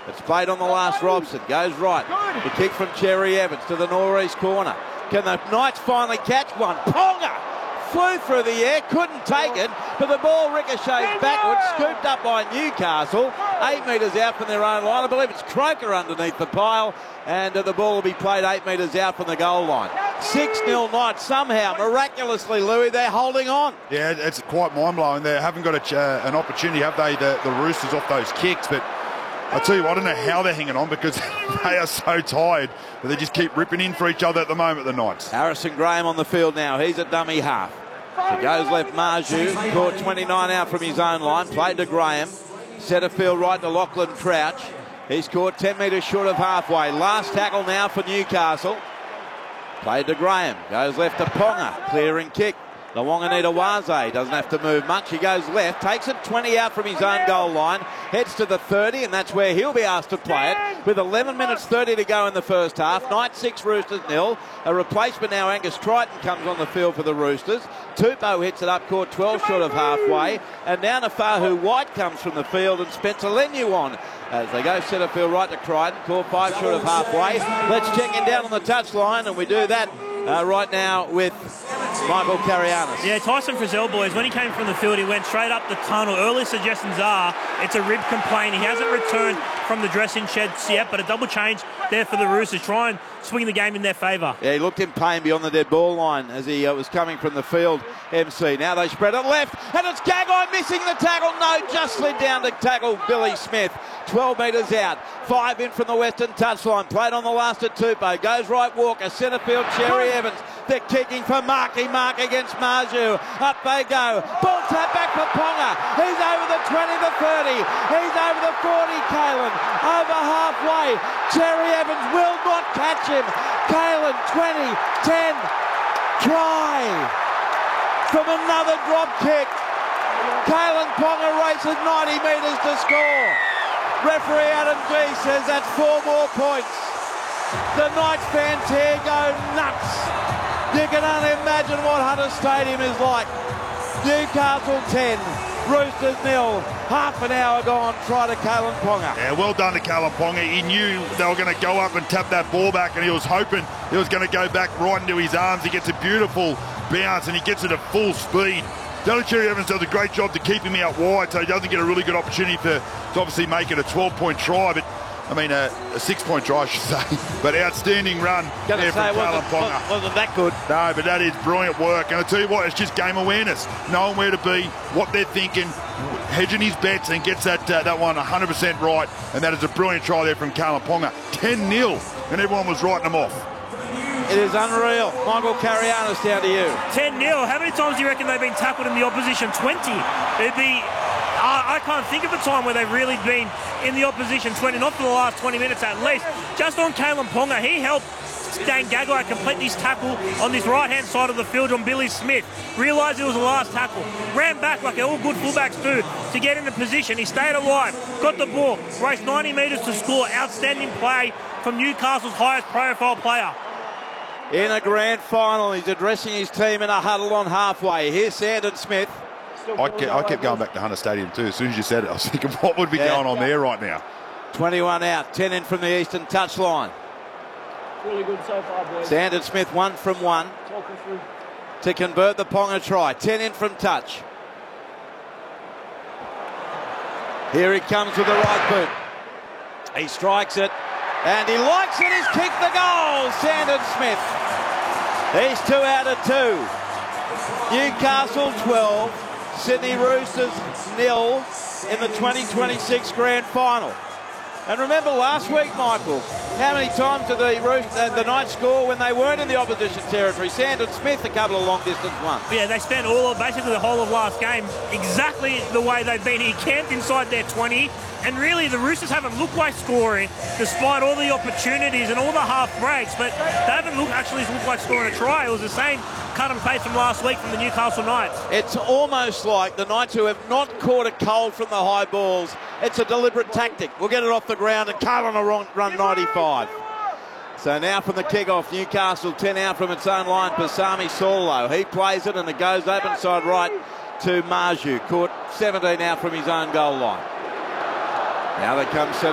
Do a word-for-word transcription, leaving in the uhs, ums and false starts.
It's played on the last Robson. Goes right. The kick from Cherry Evans to the northeast corner. Can the Knights finally catch one? Ponga flew through the air, couldn't take it, but the ball ricochets backwards, scooped up by Newcastle, eight metres out from their own line. I believe it's Croker underneath the pile, and uh, the ball will be played eight metres out from the goal line. six nil Knights. Somehow, miraculously, Louis, they're holding on. Yeah, it's quite mind-blowing. They haven't got a, uh, an opportunity, have they, the, the Roosters off those kicks, but I tell you what, I don't know how they're hanging on because they are so tired, but they just keep ripping in for each other at the moment, the Knights. Harrison Graham on the field now. He's a dummy half. So goes left Marju, caught twenty-nine out from his own line, played to Graham, centre field right to Lachlan Crouch. He's caught ten metres short of halfway. Last tackle now for Newcastle. Played to Graham, goes left to Ponga, clearing kick. The Wanganita-Waze doesn't have to move much. He goes left, takes it twenty out from his own goal line, heads to the thirty, and that's where he'll be asked to play it. With eleven minutes thirty to go in the first half. Knights six, Roosters nil. A replacement now, Angus Triton comes on the field for the Roosters. Tupou hits it up, caught twelve short of halfway. And now Nafahu White comes from the field and Spencer Lenu on. As they go centre field right to Crichton, caught five short of halfway. Let's check in down on the touchline, and we do that uh, right now with Michael Carianis. Yeah, Tyson Frizzell, boys, when he came from the field, he went straight up the tunnel. Early suggestions are it's a rib complaint. He hasn't returned from the dressing sheds yet, but a double change there for the Roosters. Try and swing the game in their favour. Yeah, he looked in pain beyond the dead ball line as he uh, was coming from the field, M C. Now they spread it left, and it's Gagai missing the tackle. No, just slid down to tackle Billy Smith. twelve metres out, five in from the western touchline. Played on the last at Tupou. Goes right Walker, centre field Cherry Evans. They're kicking for Marky Mark against Marju. Up they go. Ball tap back for Ponga. He's over the twenty, the thirty. He's over the forty, Kalen. Over halfway. Cherry Evans will not catch him. Kalen, twenty, ten. Try from another drop kick. Kalen Ponga races ninety metres to score. Referee Adam G says that's four more points. The Knights fans here go nuts. You can only imagine what Hunter Stadium is like. Newcastle ten, Roosters nil. Half an hour gone, try to Kalen Ponga. Yeah, well done to Kalen Ponga. He knew they were going to go up and tap that ball back, and he was hoping it was going to go back right into his arms. He gets a beautiful bounce, and he gets it at full speed. Dylan Cherry Evans does a great job to keep him out wide, so he doesn't get a really good opportunity for, to obviously make it a twelve-point try, but I mean a, a six-point try, I should say. But outstanding run Gonna there say from Kalen wasn't, Ponga. wasn't that good. No, but that is brilliant work. And I tell you what, it's just game awareness, knowing where to be, what they're thinking, hedging his bets, and gets that uh, that one one hundred percent right. And that is a brilliant try there from Kalen Ponga. ten nil, and everyone was writing them off. It is unreal. Michael Carianis, down to you. ten nil. How many times do you reckon they've been tackled in the opposition? twenty. It'd be... I, I can't think of a time where they've really been in the opposition twenty, not for the last twenty minutes at least. Just on Kalen Ponga, he helped Dane Gagai complete this tackle on this right-hand side of the field on Billy Smith. Realised it was the last tackle. Ran back like all good fullbacks do to get into position. He stayed alive, got the ball, raced ninety metres to score. Outstanding play from Newcastle's highest profile player. In a grand final, he's addressing his team in a huddle on halfway. Here's Sandon Smith. I kept, I kept going back to Hunter Stadium too. As soon as you said it, I was thinking, what would be yeah. going on there right now? twenty-one out, ten in from the eastern touchline. Really good so far, boys. Sandon Smith, one from one. Talking through. To convert the Ponga try. ten in from touch. Here he comes with the right boot. He strikes it, and he likes it. He's kicked the goal. Sandon Smith. He's two out of two. Newcastle twelve, Sydney Roosters nil in the twenty twenty-six grand final. And remember last week, Michael, how many times did the, Roosters, uh, the Knights score when they weren't in the opposition territory? Sandon Smith, a couple of long-distance ones. Yeah, they spent all of, basically the whole of last game exactly the way they've been. He camped inside their twenty, and really the Roosters haven't looked like scoring despite all the opportunities and all the half breaks, but they haven't looked, actually looked like scoring a try. It was the same cut and paste from last week from the Newcastle Knights. It's almost like the Knights, who have not caught a cold from the high balls, it's a deliberate tactic. We'll get it off the ground and Carlin will run ninety-five. So now from the kick-off, Newcastle ten out from its own line. Pasami Saulo, he plays it and it goes open side right to Marju. Caught seventeen out from his own goal line. Now they come